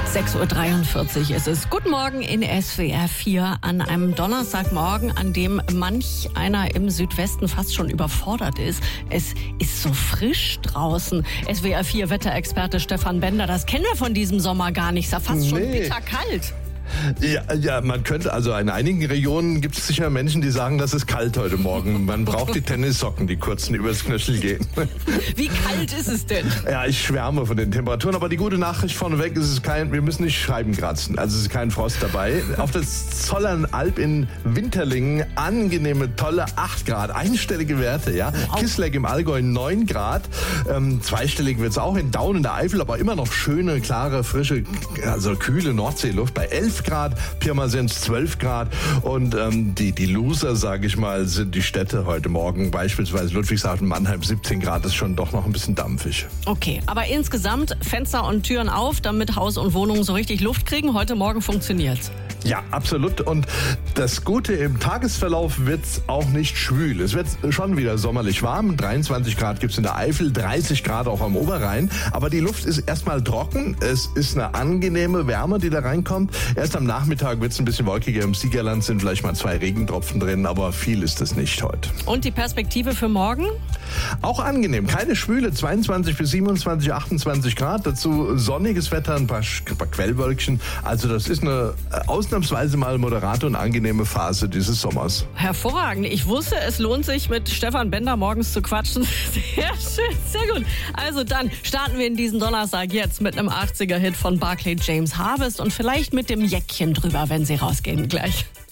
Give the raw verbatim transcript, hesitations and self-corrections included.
sechs Uhr dreiundvierzig ist es. Guten Morgen in S W R vier an einem Donnerstagmorgen, an dem manch einer im Südwesten fast schon überfordert ist. Es ist so frisch draußen. S W R vier Wetterexperte Stefan Bender, das kennen wir von diesem Sommer gar nicht. Ist ja fast schon Nee. bitterkalt. Ja, ja, man könnte, also in einigen Regionen gibt es sicher Menschen, die sagen, das ist kalt heute Morgen. Man braucht die Tennissocken, die kurzen übers Knöchel gehen. Wie kalt ist es denn? Ja, ich schwärme von den Temperaturen, aber die gute Nachricht vorneweg ist es kein, wir müssen nicht Scheiben kratzen, also es ist kein Frost dabei. Auf der Zollernalb in Winterlingen angenehme, tolle acht Grad, einstellige Werte, ja. Wow. Kisleck im Allgäu neun Grad, ähm, zweistellig wird es auch in Daun in der Eifel, aber immer noch schöne, klare, frische, also kühle Nordseeluft bei elf Grad, Pirmasens zwölf Grad und ähm, die, die Loser, sage ich mal, sind die Städte heute Morgen, beispielsweise Ludwigshafen, Mannheim siebzehn Grad, ist schon doch noch ein bisschen dampfig. Okay, aber insgesamt Fenster und Türen auf, damit Haus und Wohnung so richtig Luft kriegen. Heute Morgen funktioniert's. Ja, absolut. Und das Gute, im Tagesverlauf wird's auch nicht schwül. Es wird schon wieder sommerlich warm. dreiundzwanzig Grad gibt's in der Eifel, dreißig Grad auch am Oberrhein. Aber die Luft ist erstmal trocken. Es ist eine angenehme Wärme, die da reinkommt. Erst am Nachmittag wird's ein bisschen wolkiger. Im Siegerland sind vielleicht mal zwei Regentropfen drin, aber viel ist es nicht heute. Und die Perspektive für morgen? Auch angenehm. Keine Schwüle. zweiundzwanzig bis siebenundzwanzig, achtundzwanzig Grad. Dazu sonniges Wetter, ein paar, ein paar Quellwölkchen. Also das ist eine ausnahmsweise mal moderate und angenehme Phase dieses Sommers. Hervorragend. Ich wusste, es lohnt sich, mit Stefan Bender morgens zu quatschen. Sehr schön, sehr gut. Also dann starten wir in diesen Donnerstag jetzt mit einem achtziger-Hit von Barclay James Harvest und vielleicht mit dem Jäckchen drüber, wenn Sie rausgehen gleich.